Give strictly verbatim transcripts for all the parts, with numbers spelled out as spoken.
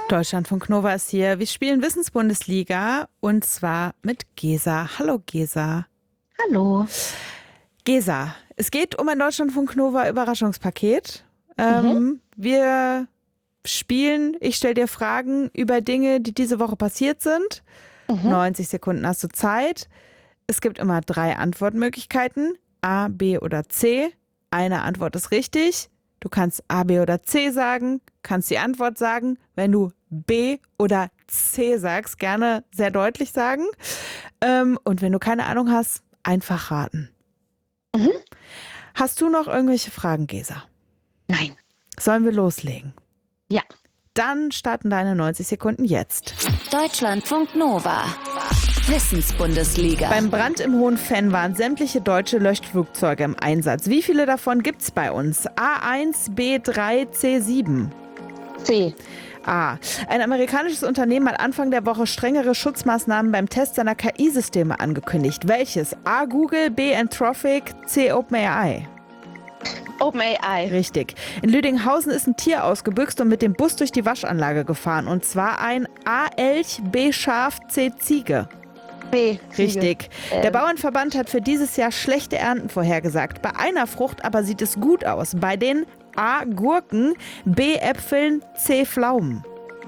Deutschlandfunk Nova ist hier. Wir spielen Wissensbundesliga und zwar mit Gesa. Hallo Gesa. Hallo. Gesa, es geht um ein Deutschlandfunk Nova Überraschungspaket. Ähm, Mhm. Wir spielen, ich stelle dir Fragen über Dinge, die diese Woche passiert sind. Mhm. neunzig Sekunden hast du Zeit. Es gibt immer drei Antwortmöglichkeiten, A, B oder C. Eine Antwort ist richtig. Du kannst A, B oder C sagen, kannst die Antwort sagen. Wenn du B oder C sagst, gerne sehr deutlich sagen. Ähm, und wenn du keine Ahnung hast, einfach raten. Mhm. Hast du noch irgendwelche Fragen, Gesa? Nein. Sollen wir loslegen? Ja. Dann starten deine neunzig Sekunden jetzt. Deutschlandfunk Nova. Wissensbundesliga. Beim Brand im Hohenfenn waren sämtliche deutsche Löschflugzeuge im Einsatz. Wie viele davon gibt's bei uns? A eins, B drei, C sieben. C. A. Ein amerikanisches Unternehmen hat Anfang der Woche strengere Schutzmaßnahmen beim Test seiner K I-Systeme angekündigt. Welches? A. Google, B. Anthropic, C. OpenAI. OpenAI. Richtig. In Lüdinghausen ist ein Tier ausgebüxt und mit dem Bus durch die Waschanlage gefahren. Und zwar ein A. Elch, B. Schaf, C. Ziege. B. Ziege. Richtig. Ähm. Der Bauernverband hat für dieses Jahr schlechte Ernten vorhergesagt. Bei einer Frucht aber sieht es gut aus. Bei den A. Gurken, B. Äpfeln, C. Pflaumen.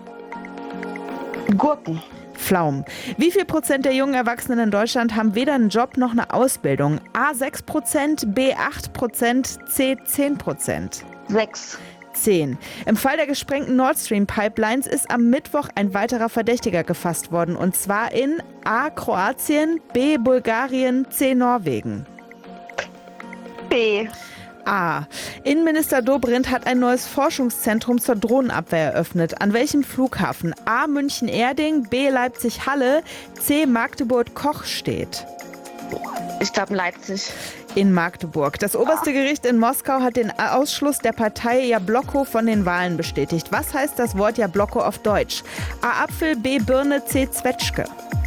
Gurken. Pflaumen. Wie viel Prozent der jungen Erwachsenen in Deutschland haben weder einen Job noch eine Ausbildung? A. sechs Prozent, B. acht Prozent, C. zehn Prozent. Sechs. zehn. Im Fall der gesprengten Nord Stream Pipelines ist am Mittwoch ein weiterer Verdächtiger gefasst worden. Und zwar in A. Kroatien, B. Bulgarien, C. Norwegen. B. A. Innenminister Dobrindt hat ein neues Forschungszentrum zur Drohnenabwehr eröffnet. An welchem Flughafen? A. München-Erding, B. Leipzig-Halle, C. Magdeburg-Kochstedt. Ich glaube Leipzig. In Magdeburg. Das oberste Gericht in Moskau hat den Ausschluss der Partei Jabloko von den Wahlen bestätigt. Was heißt das Wort Jabloko auf Deutsch? A. Apfel, B. Birne, C. Zwetschge.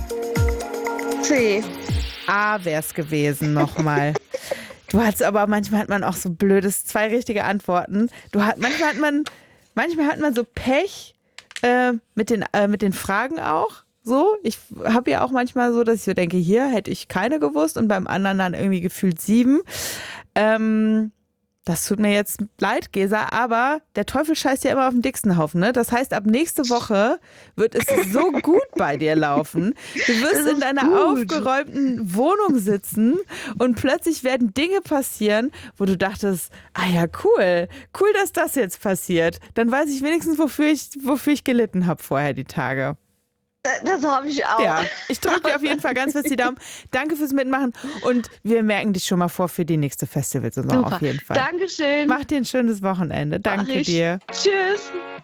C. A wär's gewesen, nochmal. Du hast aber, manchmal hat man auch so blödes, zwei richtige Antworten. Du hat, manchmal hat man, manchmal hat man so Pech äh, mit den, äh, mit den Fragen auch. So, ich habe ja auch manchmal so, dass ich so denke, hier hätte ich keine gewusst und beim anderen dann irgendwie gefühlt sieben. Ähm, das tut mir jetzt leid, Gesa, aber der Teufel scheißt ja immer auf den dicksten Haufen, ne? Das heißt, ab nächste Woche wird es so gut bei dir laufen. Du wirst in deiner gut. aufgeräumten Wohnung sitzen und plötzlich werden Dinge passieren, wo du dachtest, ah ja, cool, cool, dass das jetzt passiert. Dann weiß ich wenigstens, wofür ich, wofür ich gelitten habe vorher die Tage. Das habe ich auch. Ja, ich drücke dir auf jeden Fall ganz fest die Daumen. Danke fürs Mitmachen und wir merken dich schon mal vor für die nächste Festivalsaison Super. auf jeden Fall. Dankeschön. Mach dir ein schönes Wochenende. Danke Mach ich. dir. Tschüss.